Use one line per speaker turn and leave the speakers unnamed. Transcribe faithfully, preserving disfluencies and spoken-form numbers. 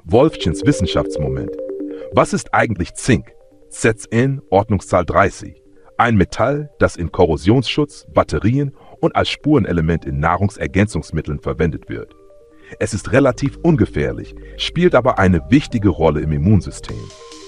Wolffchens Wissenschaftsmoment. Was ist eigentlich Zink? Z N, Ordnungszahl dreißig. Ein Metall, das in Korrosionsschutz, Batterien und als Spurenelement in Nahrungsergänzungsmitteln verwendet wird. Es ist relativ ungefährlich, spielt aber eine wichtige Rolle im Immunsystem.